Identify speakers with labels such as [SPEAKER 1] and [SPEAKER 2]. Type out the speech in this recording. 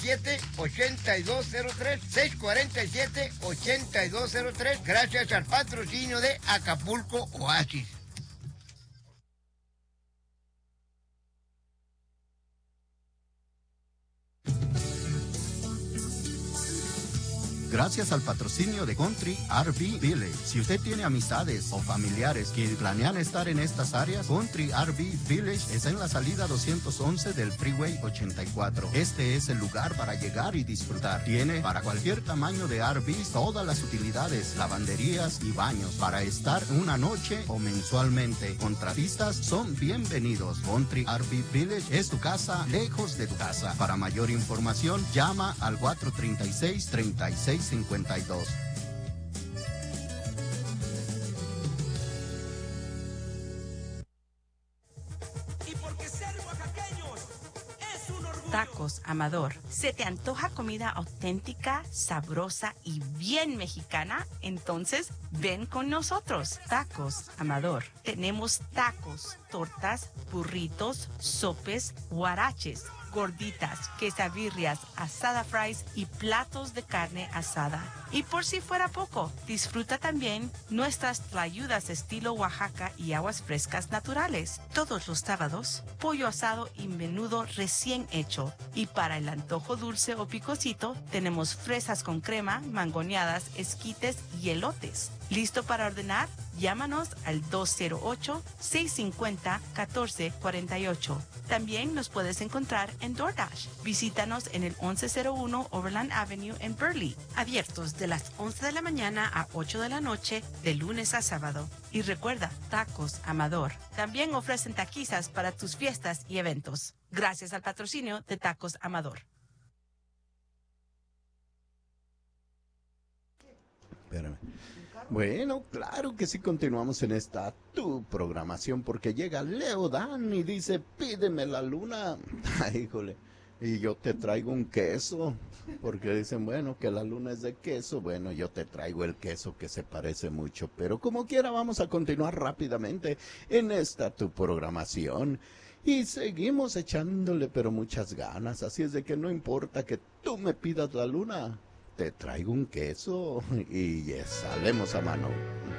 [SPEAKER 1] 647-8203, 647-8203, gracias al patrocinio de Acapulco Oasis.
[SPEAKER 2] Gracias al patrocinio de Country RV Village. Si usted tiene amistades o familiares que planean estar en estas áreas, Country RV Village es en la salida 211 del Freeway 84. Este es el lugar para llegar y disfrutar. Tiene para cualquier tamaño de RVs todas las utilidades, lavanderías y baños para estar una noche o mensualmente. Contratistas son bienvenidos. Country RV Village es tu casa lejos de tu casa. Para mayor información, llama al 436-3652.
[SPEAKER 3] Y porque ser oaxaqueños es un orgullo.
[SPEAKER 4] Tacos Amador. ¿Se te antoja comida auténtica, sabrosa y bien mexicana? Entonces ven con nosotros. Tacos Amador. Tenemos tacos, tortas, burritos, sopes, huaraches, gorditas, quesabirrias, asada fries y platos de carne asada. Y por si fuera poco, disfruta también nuestras tlayudas estilo Oaxaca y aguas frescas naturales. Todos los sábados, pollo asado y menudo recién hecho. Y para el antojo dulce o picosito, tenemos fresas con crema, mangoneadas, esquites y elotes. ¿Listo para ordenar? Llámanos al 208-650-1448. También nos puedes encontrar en DoorDash. Visítanos en el 1101 Overland Avenue en Burley. Abiertos de las 11 de la mañana a 8 de la noche, de lunes a sábado. Y recuerda, Tacos Amador. También ofrecen taquizas para tus fiestas y eventos. Gracias al patrocinio de Tacos Amador.
[SPEAKER 2] Espérame. Bueno, claro que sí, continuamos en esta tu programación porque llega Leo Dan y dice, pídeme la luna. Ay, híjole, y yo te traigo un queso, porque dicen, bueno, que la luna es de queso, bueno, yo te traigo el queso que se parece mucho, pero como quiera vamos a continuar rápidamente en esta tu programación. Y seguimos echándole pero muchas ganas, así es de que no importa que tú me pidas la luna, te traigo un queso y salemos a mano.